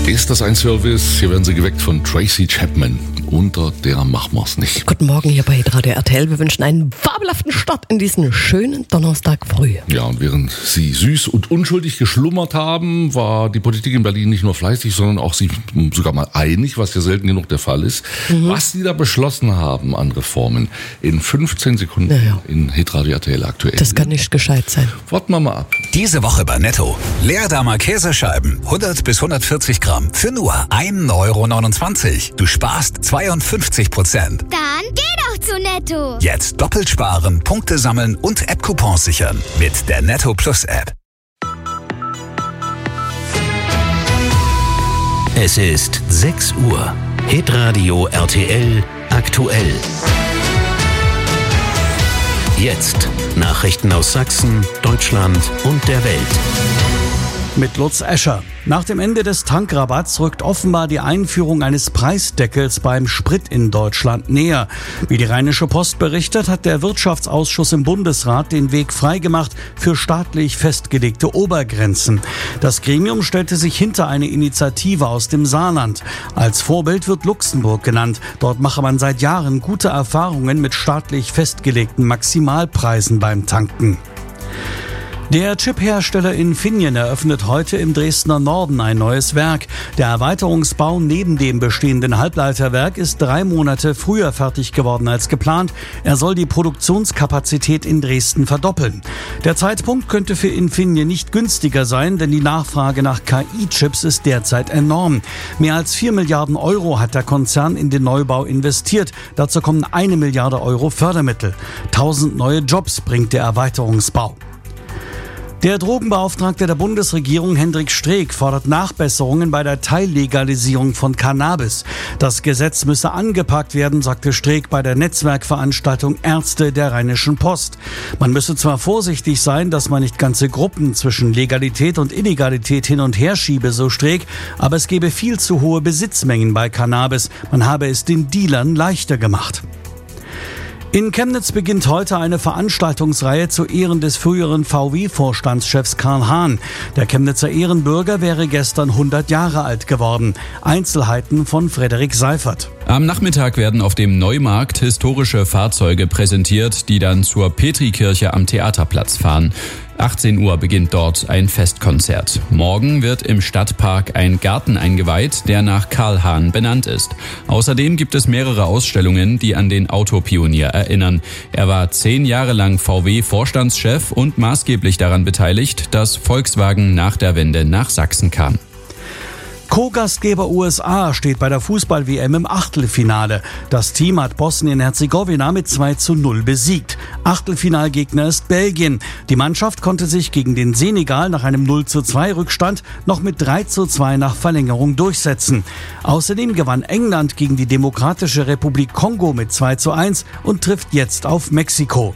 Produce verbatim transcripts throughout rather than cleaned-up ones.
Ist das ein Service? Hier werden Sie geweckt von Tracy Chapman. Unter der machen wir's nicht. Guten Morgen hier bei Hitradio R T L. Wir wünschen einen fabelhaften Start in diesen schönen Donnerstag früh. Ja, und während Sie süß und unschuldig geschlummert haben, war die Politik in Berlin nicht nur fleißig, sondern auch sich sogar mal einig, was ja selten genug der Fall ist. Mhm. Was Sie da beschlossen haben an Reformen in fünfzehn Sekunden ja. in Hitradio R T L aktuell. Das kann nicht gescheit sein. Warten wir mal ab. Diese Woche bei Netto. Leerdammer Käsescheiben, hundert bis hundertvierzig Gramm, für nur ein Euro neunundzwanzig. Du sparst zweiundfünfzig Prozent. Dann geh doch zu Netto. Jetzt doppelt sparen, Punkte sammeln und App-Coupons sichern mit der Netto Plus App. Es ist sechs Uhr. Hitradio R T L aktuell. Jetzt Nachrichten aus Sachsen, Deutschland und der Welt. Mit Lutz Escher. Nach dem Ende des Tankrabatts rückt offenbar die Einführung eines Preisdeckels beim Sprit in Deutschland näher. Wie die Rheinische Post berichtet, hat der Wirtschaftsausschuss im Bundesrat den Weg freigemacht für staatlich festgelegte Obergrenzen. Das Gremium stellte sich hinter eine Initiative aus dem Saarland. Als Vorbild wird Luxemburg genannt. Dort mache man seit Jahren gute Erfahrungen mit staatlich festgelegten Maximalpreisen beim Tanken. Der Chiphersteller Infineon eröffnet heute im Dresdner Norden ein neues Werk. Der Erweiterungsbau neben dem bestehenden Halbleiterwerk ist drei Monate früher fertig geworden als geplant. Er soll die Produktionskapazität in Dresden verdoppeln. Der Zeitpunkt könnte für Infineon nicht günstiger sein, denn die Nachfrage nach K I-Chips ist derzeit enorm. Mehr als vier Milliarden Euro hat der Konzern in den Neubau investiert. Dazu kommen eine Milliarde Euro Fördermittel. Tausend neue Jobs bringt der Erweiterungsbau. Der Drogenbeauftragte der Bundesregierung Hendrik Streeck fordert Nachbesserungen bei der Teillegalisierung von Cannabis. Das Gesetz müsse angepackt werden, sagte Streeck bei der Netzwerkveranstaltung Ärzte der Rheinischen Post. Man müsse zwar vorsichtig sein, dass man nicht ganze Gruppen zwischen Legalität und Illegalität hin und her schiebe, so Streeck, aber es gebe viel zu hohe Besitzmengen bei Cannabis. Man habe es den Dealern leichter gemacht. In Chemnitz beginnt heute eine Veranstaltungsreihe zu Ehren des früheren V W-Vorstandschefs Karl Hahn. Der Chemnitzer Ehrenbürger wäre gestern hundert Jahre alt geworden. Einzelheiten von Frederik Seifert. Am Nachmittag werden auf dem Neumarkt historische Fahrzeuge präsentiert, die dann zur Petrikirche am Theaterplatz fahren. achtzehn Uhr beginnt dort ein Festkonzert. Morgen wird im Stadtpark ein Garten eingeweiht, der nach Karl Hahn benannt ist. Außerdem gibt es mehrere Ausstellungen, die an den Autopionier erinnern. Er war zehn Jahre lang V W-Vorstandschef und maßgeblich daran beteiligt, dass Volkswagen nach der Wende nach Sachsen kam. Co-Gastgeber U S A steht bei der Fußball-W M im Achtelfinale. Das Team hat Bosnien-Herzegowina mit zwei zu null besiegt. Achtelfinalgegner ist Belgien. Die Mannschaft konnte sich gegen den Senegal nach einem null zu zwei Rückstand noch mit drei zu zwei nach Verlängerung durchsetzen. Außerdem gewann England gegen die Demokratische Republik Kongo mit zwei zu eins und trifft jetzt auf Mexiko.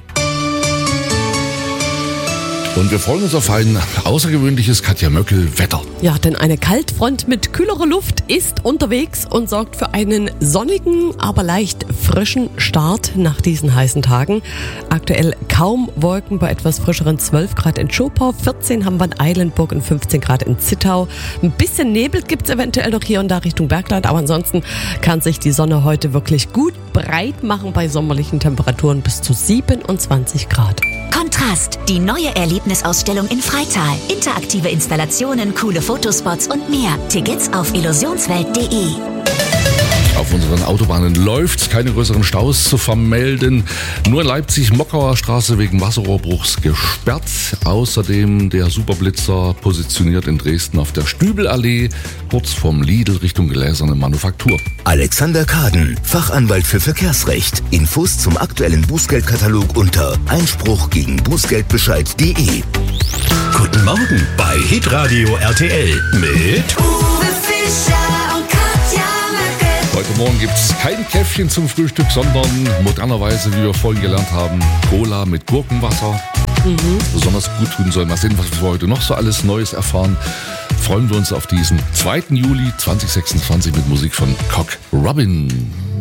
Und wir freuen uns auf ein außergewöhnliches Katja Möckel-Wetter. Ja, denn eine Kaltfront mit kühlerer Luft ist unterwegs und sorgt für einen sonnigen, aber leicht frischen Start nach diesen heißen Tagen. Aktuell kaum Wolken bei etwas frischeren zwölf Grad in Schopau, vierzehn haben wir in Eilenburg und fünfzehn Grad in Zittau. Ein bisschen Nebel gibt's eventuell noch hier und da Richtung Bergland, aber ansonsten kann sich die Sonne heute wirklich gut breit machen bei sommerlichen Temperaturen bis zu siebenundzwanzig Grad. Kontrast, die neue Erlebnisausstellung in Freital. Interaktive Installationen, coole Fotospots und mehr. Tickets auf illusionswelt punkt de. Auf unseren Autobahnen läuft's, keine größeren Staus zu vermelden. Nur in Leipzig, Mockauer Straße wegen Wasserrohrbruchs gesperrt. Außerdem der Superblitzer positioniert in Dresden auf der Stübelallee, kurz vorm Lidl Richtung Gläserne Manufaktur. Alexander Kaden, Fachanwalt für Verkehrsrecht. Infos zum aktuellen Bußgeldkatalog unter Einspruch gegen Bußgeldbescheid punkt de. Guten Morgen bei Hitradio R T L mit Uwe Fischer und Katja Möckel. Heute Morgen gibt's kein Käffchen zum Frühstück, sondern modernerweise, wie wir vorhin gelernt haben, Cola mit Gurkenwasser. Mhm. Besonders gut tun soll. Mal sehen, was wir heute noch so alles Neues erfahren. Freuen wir uns auf diesen zweiten Juli zweitausendsechsundzwanzig mit Musik von Cock Robin.